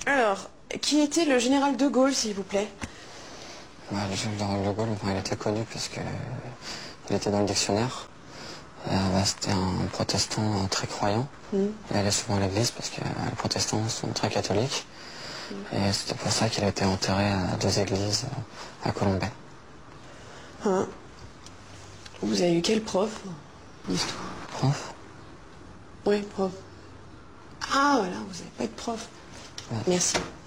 Alors, qui était le général de Gaulle, s'il vous plaît? Le général de Gaulle, il était connu parce que il était dans le dictionnaire. C'était un protestant très croyant. Il allait souvent à l'église parce que les protestants sont très catholiques. Et c'était pour ça qu'il a été enterré à 2 églises à Colombey. Hein? Vous avez eu quel prof d'histoire? Prof? Oui, prof. Ah, voilà, vous n'avez pas de prof. Ouais. Merci.